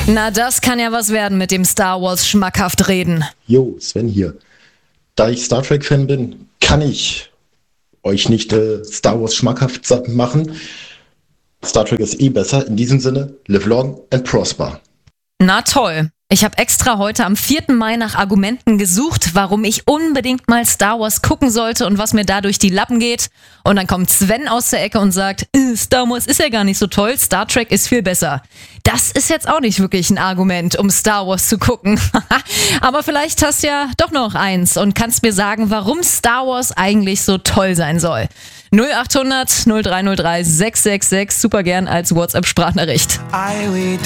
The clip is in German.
Na, das kann ja was werden mit dem Star Wars schmackhaft reden. Jo, Sven hier. Da ich Star Trek-Fan bin, kann ich euch nicht Star Wars schmackhaft machen. Star Trek ist eh besser. In diesem Sinne, live long and prosper. Na toll. Ich habe extra heute am 4. Mai nach Argumenten gesucht, warum ich unbedingt mal Star Wars gucken sollte und was mir da durch die Lappen geht. Und dann kommt Sven aus der Ecke und sagt, Star Wars ist ja gar nicht so toll, Star Trek ist viel besser. Das ist jetzt auch nicht wirklich ein Argument, um Star Wars zu gucken. Aber vielleicht hast du ja doch noch eins und kannst mir sagen, warum Star Wars eigentlich so toll sein soll. 0800 0303 666, super gern als WhatsApp-Sprachnachricht.